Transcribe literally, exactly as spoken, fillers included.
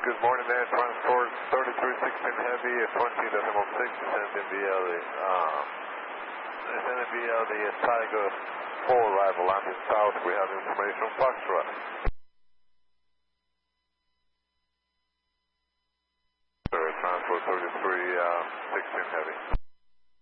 Good morning, man. Transport thirty-three sixteen Heavy, twenty decimal six, descending via the, uh, descending via the Tiger four arrival, landing south. We have information, Foxtrot. Transport thirty-three sixteen Heavy.